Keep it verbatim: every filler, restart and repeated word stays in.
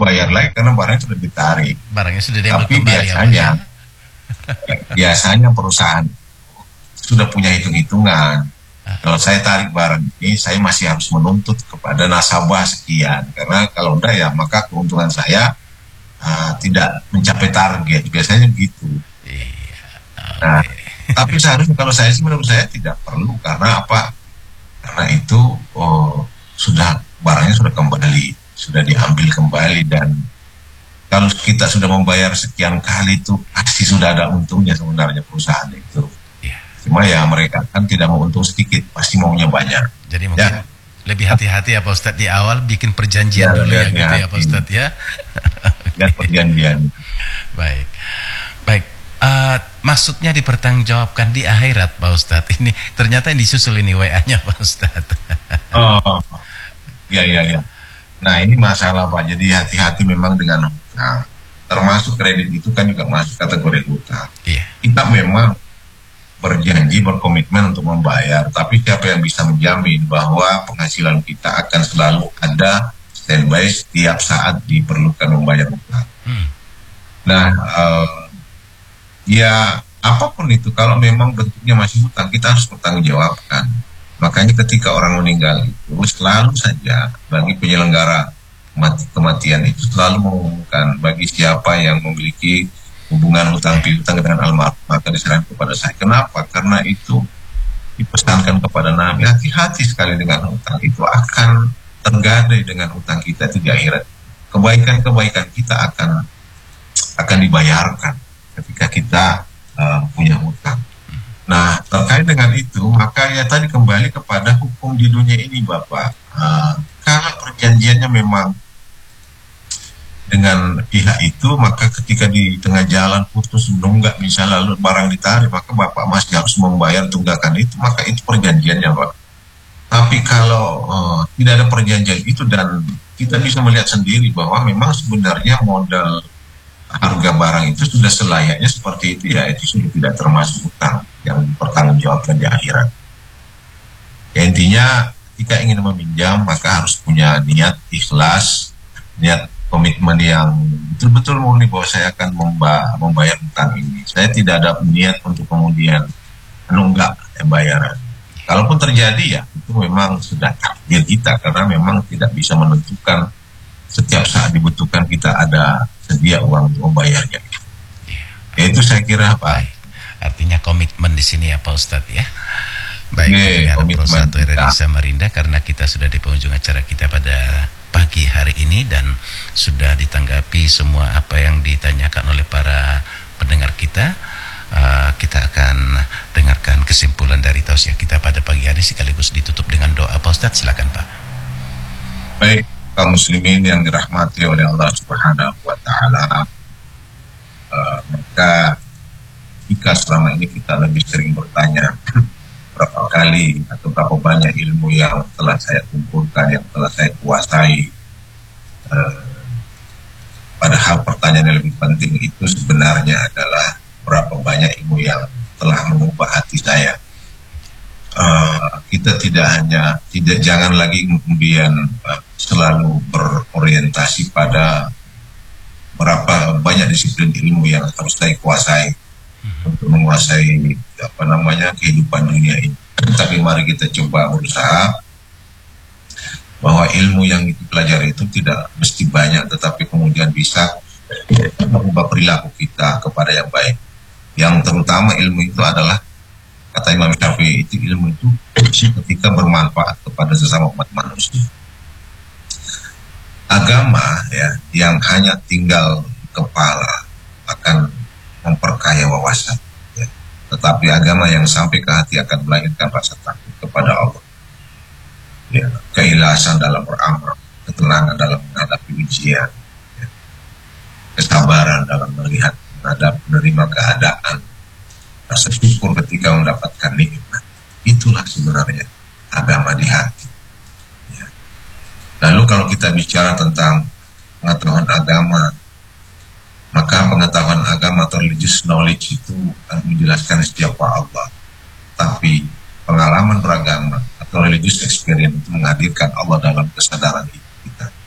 bayar lagi karena barangnya sudah ditarik. Barangnya sudah diambil Tapi kembali. biasanya, ya, biasanya perusahaan sudah punya hitung-hitungan. Kalau saya tarik barang ini, saya masih harus menuntut kepada nasabah sekian. Karena kalau enggak ya, maka keuntungan saya uh, tidak mencapai target. Biasanya begitu. Iya. Nah, tapi seharusnya kalau saya sih menurut saya tidak perlu. Karena apa? Karena itu oh, sudah barangnya sudah kembali, sudah diambil kembali. Dan kalau kita sudah membayar sekian kali itu, pasti sudah ada untungnya sebenarnya perusahaan itu. Cuma ya mereka kan tidak mau untung sedikit, pasti maunya banyak. Jadi mungkin ya, lebih hati-hati ya Pak Ustadz di awal bikin perjanjian ya, dulu ya, gitu ya Pak Ustadz ya. Dan perjanjian. Baik, baik. Uh, maksudnya dipertanggungjawabkan di akhirat Pak Ustadz. Ini ternyata yang disusul ini W A-nya Pak Ustadz. Oh, ya ya ya. Nah ini masalah Pak. Jadi hati-hati memang dengan nah, termasuk kredit itu kan juga masuk kategori utang. Iya. Kita memang berjanji, berkomitmen untuk membayar, tapi siapa yang bisa menjamin bahwa penghasilan kita akan selalu ada standby setiap saat diperlukan membayar utang. Hmm. Nah, uh, ya apapun itu, kalau memang bentuknya masih utang, kita harus bertanggung jawabkan. Makanya ketika orang meninggal itu selalu saja bagi penyelenggara mati, kematian itu selalu mengumumkan bagi siapa yang memiliki hubungan hutang piutang dengan almarhum maka diserahkan kepada saya. Kenapa? Karena itu dipesankan kepada Nabi, hati-hati sekali dengan hutang, itu akan tergadai dengan hutang kita di akhirat. Kebaikan-kebaikan kita akan akan dibayarkan ketika kita uh, punya hutang. Nah, terkait dengan itu, maka ya tadi kembali kepada hukum di dunia ini, Bapak. Uh, kalau perjanjiannya memang dengan pihak itu, maka ketika di tengah jalan putus menunggak misalnya lalu barang ditarik, maka Bapak masih harus membayar tunggakan itu, maka itu perjanjiannya Pak. Tapi kalau uh, tidak ada perjanjian itu dan kita bisa melihat sendiri bahwa memang sebenarnya modal harga barang itu sudah selayaknya seperti itu, ya itu sudah tidak termasuk utang yang dipertanggungjawabkan di akhirat. Ya, intinya ketika ingin meminjam maka harus punya niat ikhlas, niat komitmen yang betul-betul murni bahwa saya akan memba membayar utang ini. Saya tidak ada niat untuk kemudian menunggak pembayaran. Kalaupun terjadi ya itu memang sudah takdir kita, karena memang tidak bisa menentukan setiap saat dibutuhkan kita ada sedia uang untuk membayarnya. Ya, itu saya kira Pak. Baik. Artinya komitmen di sini ya Pak Ustadz ya. Baik, Oke, Pro satu R R I Samarinda, karena kita sudah di penghujung acara kita pada pagi hari ini dan sudah ditanggapi semua apa yang ditanyakan oleh para pendengar kita. Uh, kita akan dengarkan kesimpulan dari tausiah kita pada pagi hari sekaligus ditutup dengan doa. Pak Ustadz, silakan Pak. Baik, kaum muslimin yang dirahmati oleh Allah Subhanahu wa taala. Uh, maka jika selama ini kita lebih sering bertanya berapa kali atau berapa banyak ilmu yang telah saya kumpulkan, yang telah saya kuasai, uh, padahal pertanyaan yang lebih penting itu sebenarnya adalah berapa banyak ilmu yang telah mengubah hati saya. Uh, kita tidak hanya tidak jangan lagi kemudian uh, selalu berorientasi pada berapa banyak disiplin ilmu yang harus saya kuasai untuk menguasai apa namanya kehidupan dunia ini. Tapi mari kita coba berusaha bahwa ilmu yang dipelajari itu tidak mesti banyak, tetapi kemudian bisa mengubah perilaku kita kepada yang baik. Yang terutama ilmu itu adalah, kata Imam Syafi'i, itu ilmu itu ketika bermanfaat kepada sesama umat manusia. Agama ya yang hanya tinggal kepala akan memperkaya wawasan, ya. Tetapi agama yang sampai ke hati akan melahirkan rasa takut kepada Allah, ya. Keikhlasan dalam beramal, ketenangan dalam menghadapi ujian, ya. Kesabaran dalam melihat, menghadap, menerima keadaan, rasa syukur ketika mendapatkan nikmat. Itulah sebenarnya agama di hati, ya. Lalu kalau kita bicara tentang pengetahuan agama, maka pengetahuan agama atau religious knowledge itu menjelaskan siapa Allah. Tapi pengalaman beragama atau religious experience itu menghadirkan Allah dalam kesadaran kita.